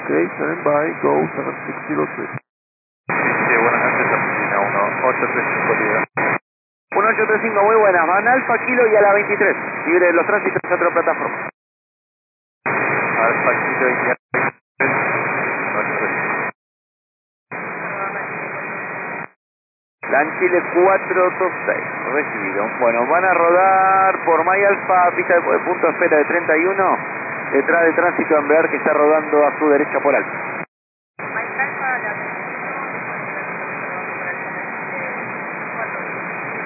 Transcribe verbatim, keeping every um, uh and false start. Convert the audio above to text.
Okay, stand by, go seven six zero three. Sí, buenas noches, Argentina, uno ocho tres cinco Liga. uno ocho tres cinco, muy buena. Van Alfa Kilo y a la veintitrés. Libre de los tránsitos de otra plataforma. Alfa Kilo y ya. Dan Chile cuatro dos seis, recibido. Bueno, van a rodar por My Alfa, pista de punto de espera de treinta y uno, detrás de tránsito Ambear que está rodando a su derecha por alto.